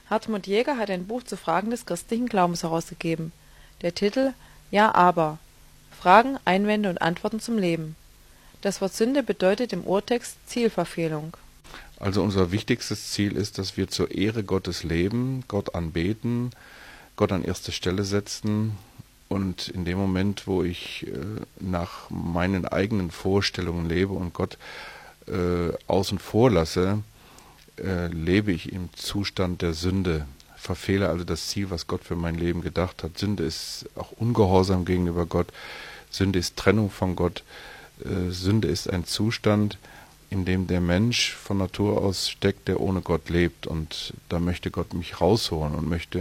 Hartmut Jäger hat ein Buch zu Fragen des christlichen Glaubens herausgegeben. Der Titel Ja, aber. Fragen, Einwände und Antworten zum Leben. Das Wort Sünde bedeutet im Urtext Zielverfehlung. Also unser wichtigstes Ziel ist, dass wir zur Ehre Gottes leben, Gott anbeten, Gott an erste Stelle setzen, und in dem Moment, wo ich nach meinen eigenen Vorstellungen lebe und Gott außen vor lasse, lebe ich im Zustand der Sünde, verfehle also das Ziel, was Gott für mein Leben gedacht hat. Sünde ist auch Ungehorsam gegenüber Gott, Sünde ist Trennung von Gott, Sünde ist ein Zustand, in dem der Mensch von Natur aus steckt, der ohne Gott lebt. Und da möchte Gott mich rausholen und möchte,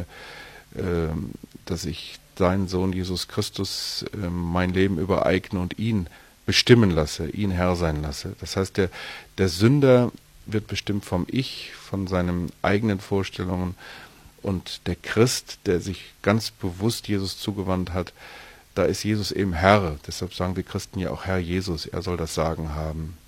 dass ich seinen Sohn Jesus Christus mein Leben übereigne und ihn bestimmen lasse, ihn Herr sein lasse. Das heißt, der Sünder wird bestimmt vom Ich, von seinen eigenen Vorstellungen, und der Christ, der sich ganz bewusst Jesus zugewandt hat, da ist Jesus eben Herr. Deshalb sagen wir Christen ja auch Herr Jesus, er soll das Sagen haben.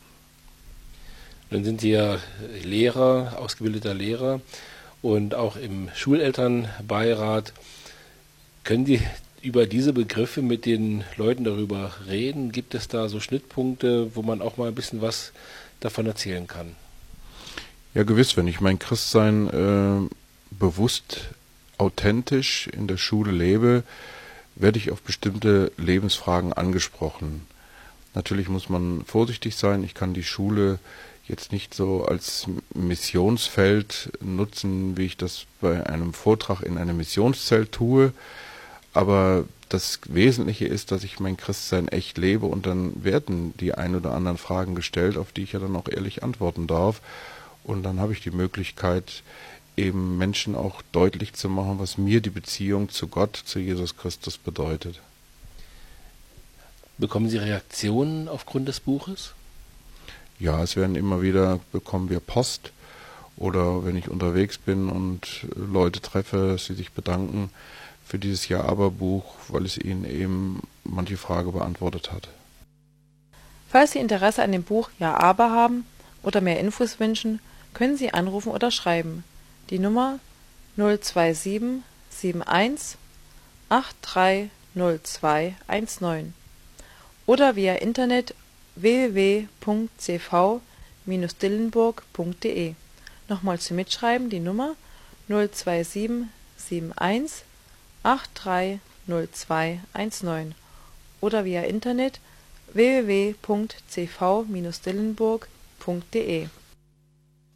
Nun sind Sie ja Lehrer, ausgebildeter Lehrer und auch im Schulelternbeirat. Können Sie über diese Begriffe mit den Leuten darüber reden? Gibt es da so Schnittpunkte, wo man auch mal ein bisschen was davon erzählen kann? Ja, gewiss, wenn ich mein Christsein bewusst, authentisch in der Schule lebe, werde ich auf bestimmte Lebensfragen angesprochen. Natürlich muss man vorsichtig sein. Ich kann die Schule jetzt nicht so als Missionsfeld nutzen, wie ich das bei einem Vortrag in einem Missionszelt tue. Aber das Wesentliche ist, dass ich mein Christsein echt lebe, und dann werden die ein oder anderen Fragen gestellt, auf die ich ja dann auch ehrlich antworten darf. Und dann habe ich die Möglichkeit, eben Menschen auch deutlich zu machen, was mir die Beziehung zu Gott, zu Jesus Christus bedeutet. Bekommen Sie Reaktionen aufgrund des Buches? Ja, es werden immer wieder, bekommen wir Post, oder wenn ich unterwegs bin und Leute treffe, dass sie sich bedanken für dieses Ja-aber-Buch, weil es ihnen eben manche Frage beantwortet hat. Falls Sie Interesse an dem Buch Ja, aber haben oder mehr Infos wünschen, können Sie anrufen oder schreiben. Die Nummer 027 71 830219 oder via Internet www.cv-dillenburg.de. Nochmal zum Mitschreiben die Nummer 027 71 830219 oder via Internet www.cv-dillenburg.de.